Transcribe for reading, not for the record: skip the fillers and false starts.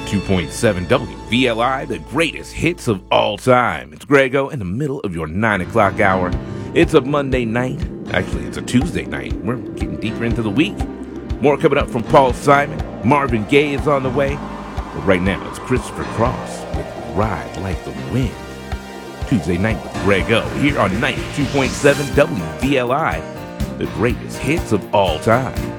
92.7 WVLI, the greatest hits of all time. It's Grego in the middle of your 9 o'clock hour. It's a Monday night. Actually, it's a Tuesday night. We're getting deeper into the week. More coming up from Paul Simon. Marvin Gaye is on the way. But right now, it's Christopher Cross with Ride Like the Wind. Tuesday night with Grego here on 92.7 WVLI, the greatest hits of all time.